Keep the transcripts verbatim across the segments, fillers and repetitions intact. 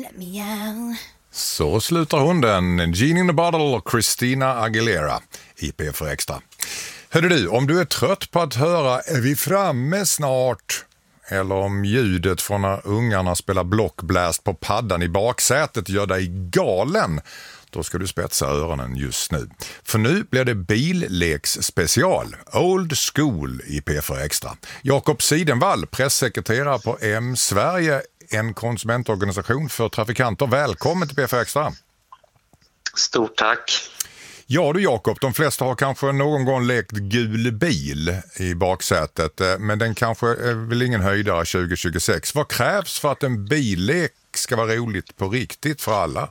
Så slutar hon den. Gene in the Bottle och Christina Aguilera i P F Extra. Hörde du, om du är trött på att höra är vi framme snart, eller om ljudet från när ungarna spelar blockblast på paddan i baksätet gör dig galen, då ska du spetsa öronen just nu. För nu blir det billeks special, Old School i P F Extra. Jakob Sidenvall, pressekreterare på M Sverige, en konsumentorganisation för trafikanter. Välkommen till P F Extra. Stort tack. Ja du Jakob, de flesta har kanske någon gång lekt gul bil i baksätet, men den kanske är väl ingen höjdare tjugo tjugosex. Vad krävs för att en billek ska vara roligt på riktigt för alla?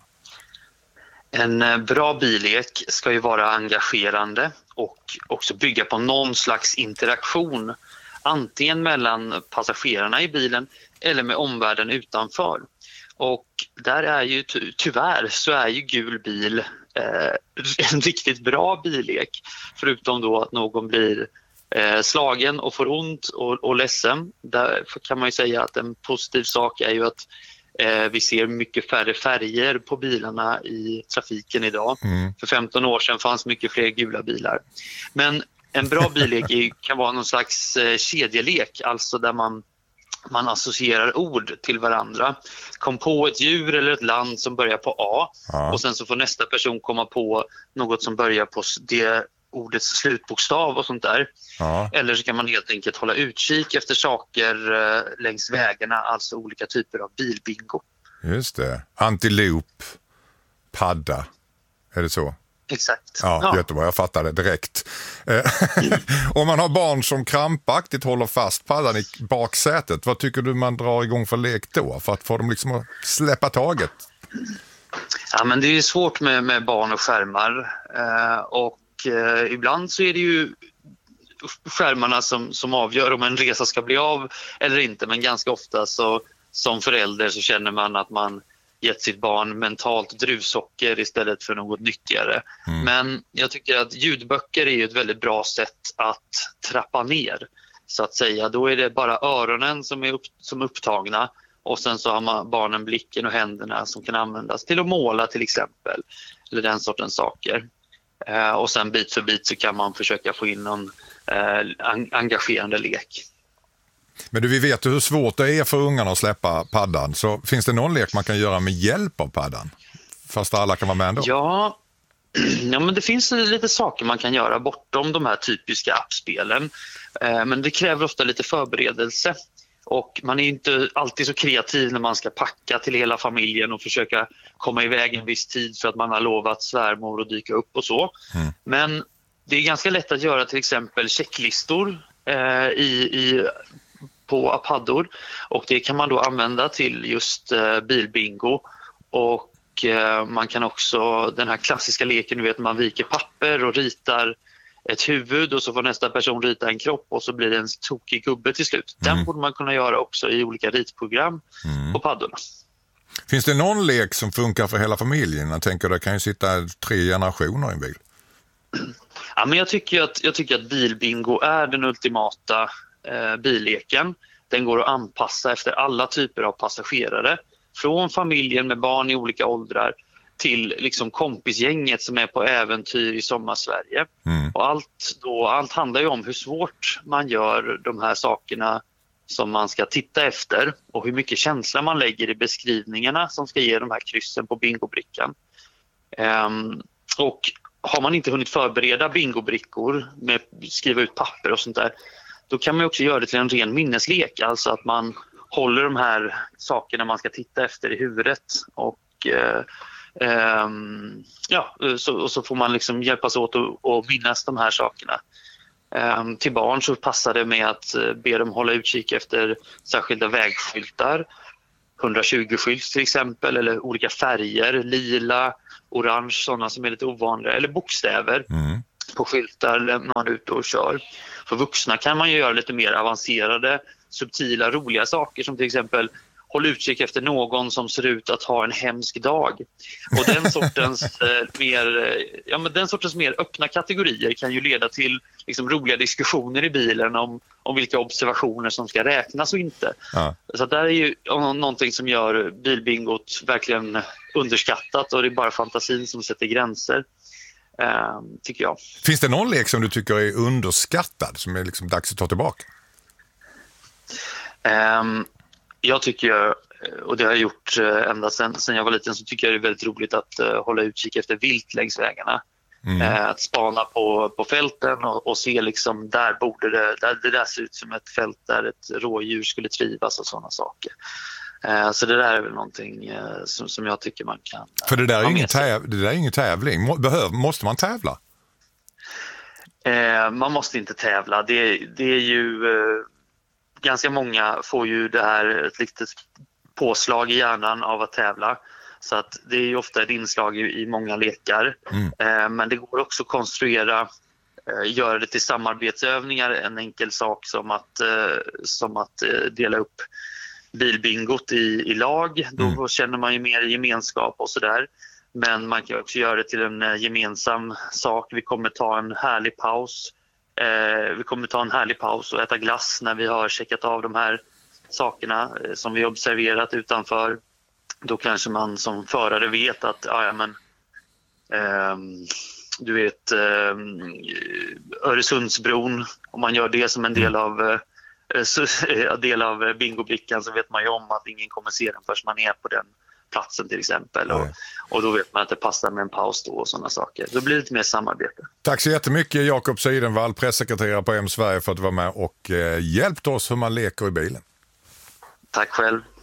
En bra billek ska ju vara engagerande och också bygga på någon slags interaktion, antingen mellan passagerarna i bilen eller med omvärlden utanför. Och där är ju ty- tyvärr så är ju gul bil eh, en riktigt bra billek, förutom då att någon blir eh, slagen och får ont och, och ledsen. Där kan man ju säga att en positiv sak är ju att eh, vi ser mycket färre färger på bilarna i trafiken idag. Mm. För femton år sedan fanns mycket fler gula bilar. Men en bra billek är, kan vara någon slags eh, kedjelek, alltså där man Man associerar ord till varandra. Kom på ett djur eller ett land som börjar på A, ja. Och sen så får nästa person komma på något som börjar på det ordets slutbokstav och sånt där. Ja. Eller så kan man helt enkelt hålla utkik efter saker eh, längs vägarna, alltså olika typer av bilbingo. Just det. Antilop, padda, är det så? Exakt. Ja, ja. Jättebra, jag fattar det direkt. Om man har barn som krampaktigt håller fast paddan i baksätet, vad tycker du man drar igång för lek då? För att få dem liksom att släppa taget? Ja, men det är ju svårt med, med barn och skärmar. Eh, och eh, ibland så är det ju skärmarna som, som avgör om en resa ska bli av eller inte. Men ganska ofta så som förälder så känner man att man gett sitt barn mentalt druvsocker istället för något nyttigare. Mm. Men jag tycker att ljudböcker är ju ett väldigt bra sätt att trappa ner, så att säga. Då är det bara öronen som är upp, som upptagna, och sen så har man barnen blicken och händerna som kan användas till att måla till exempel, eller den sortens saker. Eh, och sen bit för bit så kan man försöka få in någon eh, engagerande lek. Men du, vi vet ju hur svårt det är för ungarna att släppa paddan. Så finns det någon lek man kan göra med hjälp av paddan? Fast alla kan vara med ändå. Ja, ja men det finns lite saker man kan göra bortom de här typiska appspelen. Eh, men det kräver ofta lite förberedelse. Och man är inte alltid så kreativ när man ska packa till hela familjen och försöka komma iväg en viss tid för att man har lovat svärmor att dyka upp och så. Mm. Men det är ganska lätt att göra till exempel checklistor eh, i... i på appaddor, och det kan man då använda till just eh, bilbingo. Och eh, man kan också, den här klassiska leken, du vet, man viker papper och ritar ett huvud och så får nästa person rita en kropp och så blir det en tokig gubbe till slut. Mm. Den borde man kunna göra också i olika ritprogram mm. på paddorna. Finns det någon lek som funkar för hela familjen? Jag tänker det kan ju sitta tre generationer i en bil. Ja, men jag tycker att, jag tycker att bilbingo är den ultimata Eh, billeken. Den går att anpassa efter alla typer av passagerare. Från familjen med barn i olika åldrar till liksom kompisgänget som är på äventyr i sommarsverige. Mm. Och allt, då, allt handlar ju om hur svårt man gör de här sakerna som man ska titta efter och hur mycket känsla man lägger i beskrivningarna som ska ge de här kryssen på bingobrickan. Um, och har man inte hunnit förbereda bingobrickor med skriva ut papper och sånt där, då kan man också göra det till en ren minneslek. Alltså att man håller de här sakerna man ska titta efter i huvudet. Och, eh, eh, ja, så, och så får man liksom hjälpas åt att, att minnas de här sakerna. Eh, till barn så passar det med att be dem hålla utkik efter särskilda vägskyltar. hundratjugo-skylt till exempel, eller olika färger. Lila, orange, sådana som är lite ovanliga. Eller bokstäver. Mm. På skyltar lämnar man ut och kör. För vuxna kan man ju göra lite mer avancerade, subtila, roliga saker, som till exempel håll utkik efter någon som ser ut att ha en hemsk dag. Och den sortens, eh, mer, ja, men den sortens mer öppna kategorier kan ju leda till liksom roliga diskussioner i bilen om, och vilka observationer som ska räknas och inte. Ja. Så där är ju någonting som gör bilbingot verkligen underskattat, och det är bara fantasin som sätter gränser, eh, tycker jag. Finns det någon lek som du tycker är underskattad, som är liksom dags att ta tillbaka? Eh, jag tycker, och det har jag gjort ända sedan, sedan jag var liten, så tycker jag det är väldigt roligt att uh, hålla utkik efter vilt längs vägarna. Mm. Eh, att spana på, på fälten och, och se liksom, där borde det, där, det där ser ut som ett fält där ett rådjur skulle trivas och sådana saker. Eh, så det där är väl någonting eh, som, som jag tycker man kan. För det där är ingen, täv- det där är ingen tävling. Behöver, måste man tävla? Eh, man måste inte tävla. Det, det är ju eh, ganska många får ju det här ett litet påslag i hjärnan av att tävla. Så att det är ju ofta ett inslag i, i många lekar. Mm. Eh, men det går också att konstruera, eh, göra det till samarbetsövningar. En enkel sak som att, eh, som att eh, dela upp bilbingot i, i lag. Då mm. känner man ju mer gemenskap och sådär. Men man kan också göra det till en eh, gemensam sak. Vi kommer ta en härlig paus. Eh, vi kommer ta en härlig paus och äta glass när vi har checkat av de här sakerna eh, som vi observerat utanför. Då kanske man som förare vet att ja, ja, men, eh, du vet eh, Öresundsbron, om man gör det som en del av, eh, del av bingobrickan, så vet man ju om att ingen kommer se den förrän man är på den platsen till exempel. Och, och då vet man att det passar med en paus då och sådana saker. Då blir det lite mer samarbete. Tack så jättemycket Jakob Seidenvall, pressekreterare på M Sverige, för att du var med och eh, hjälpte oss hur man leker i bilen. Tack själv.